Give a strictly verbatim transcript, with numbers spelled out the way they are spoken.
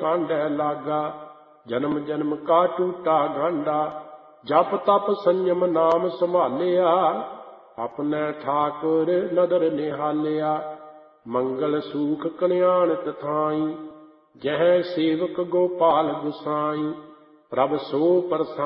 ਕਾਂਢੈ ਲਾਗਾ। ਜਨਮ ਜਨਮ ਕਾ ਟੂਟਾ ਗਾਂਡਾ, ਜਪ ਤਪ ਸੰਜਮ ਨਾਮ ਸੰਭਾਲਿਆ। ਆਪਣੈ ਠਾਕੁਰ ਨਦਰ ਨਿਹਾਲਿਆ, ਮੰਗਲ ਸੂਖ ਕਲਿਆਣਿਤ ਥਾਈ। ਜਹ ਸੇਵਕ ਗੋਪਾਲ ਗੁਸਾਈ, ਪ੍ਰਭ ਸੋ ਪ੍ਰਸਾਦ